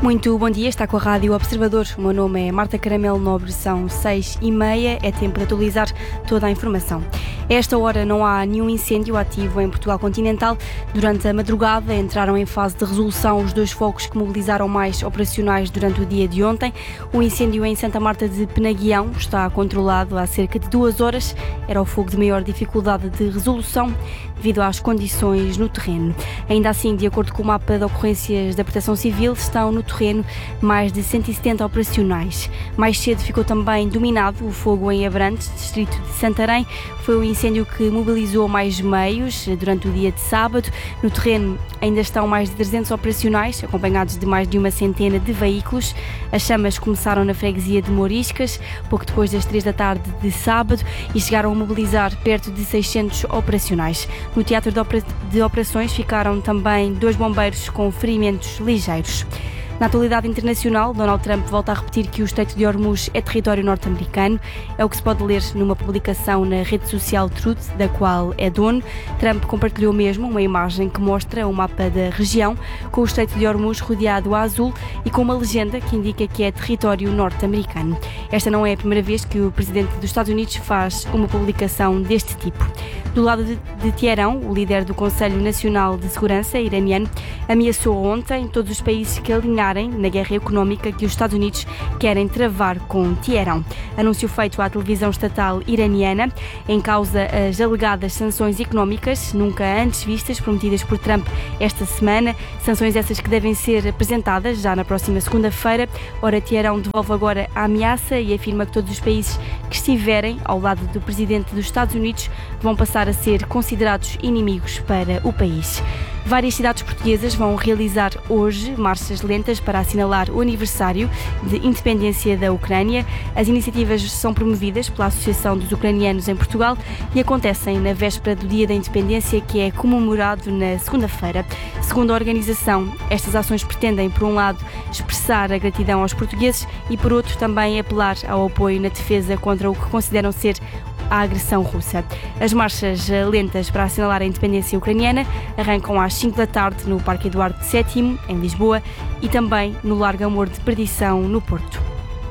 Muito bom dia, está com a Rádio Observador. O meu nome é Marta Caramelo Nobre, são 6h30, é tempo de atualizar toda a informação. A esta hora não há nenhum incêndio ativo em Portugal continental. Durante a madrugada entraram em fase de resolução os 2 focos que mobilizaram mais operacionais durante o dia de ontem. O incêndio em Santa Marta de Penaguião está controlado há cerca de 2 horas. Era o fogo de maior dificuldade de resolução devido às condições no terreno. Ainda assim, de acordo com o mapa de ocorrências da Proteção Civil, estão no terreno mais de 170 operacionais. Mais cedo ficou também dominado o fogo em Abrantes, distrito de Santarém. Foi o incêndio que mobilizou mais meios durante o dia de sábado. No terreno ainda estão mais de 300 operacionais, acompanhados de mais de uma centena de veículos. As chamas começaram na freguesia de Mouriscas, pouco depois das 3 da tarde de sábado, e chegaram a mobilizar perto de 600 operacionais. No teatro de operações ficaram também 2 bombeiros com ferimentos ligeiros. Na atualidade internacional, Donald Trump volta a repetir que o Estreito de Hormuz é território norte-americano. É o que se pode ler numa publicação na rede social Truth, da qual é dono. Trump compartilhou mesmo uma imagem que mostra um mapa da região, com o Estreito de Hormuz rodeado a azul e com uma legenda que indica que é território norte-americano. Esta não é a primeira vez que o presidente dos Estados Unidos faz uma publicação deste tipo. Do lado de Teherão, o líder do Conselho Nacional de Segurança iraniano ameaçou ontem todos os países que alinharem na guerra económica que os Estados Unidos querem travar com Teherão. Anúncio feito à televisão estatal iraniana, em causa as alegadas sanções económicas nunca antes vistas prometidas por Trump esta semana, sanções essas que devem ser apresentadas já na próxima segunda-feira. Ora, Teherão devolve agora a ameaça e afirma que todos os países que estiverem ao lado do presidente dos Estados Unidos vão passar a ser considerados inimigos para o país. Várias cidades portuguesas vão realizar hoje marchas lentas para assinalar o aniversário de independência da Ucrânia. As iniciativas são promovidas pela Associação dos Ucranianos em Portugal e acontecem na véspera do Dia da Independência, que é comemorado na segunda-feira. Segundo a organização, estas ações pretendem, por um lado, expressar a gratidão aos portugueses e, por outro, também apelar ao apoio na defesa contra o que consideram ser a agressão russa. As marchas lentas para assinalar a independência ucraniana arrancam às 5 da tarde no Parque Eduardo VII, em Lisboa, e também no Largo Amor de Perdição, no Porto.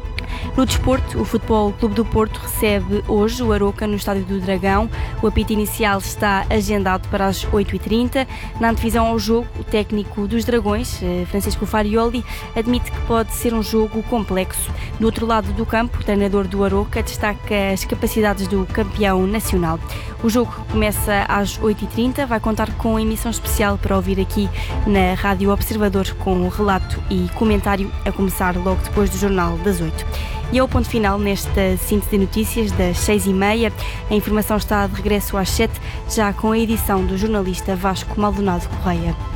No desporto, o Futebol Clube do Porto recebe hoje o Aroca no Estádio do Dragão. O apito inicial está agendado para as 8h30. Na antevisão ao jogo, o técnico dos Dragões, Francisco Farioli, admite que pode ser um jogo complexo. Do outro lado do campo, o treinador do Aroca destaca as capacidades do campeão nacional. O jogo começa às 8h30, vai contar com emissão especial para ouvir aqui na Rádio Observador, com relato e comentário a começar logo depois do Jornal das 8. E é o ponto final nesta síntese de notícias das 6h30. A informação está de regresso às 7, já com a edição do jornalista Vasco Maldonado Correia.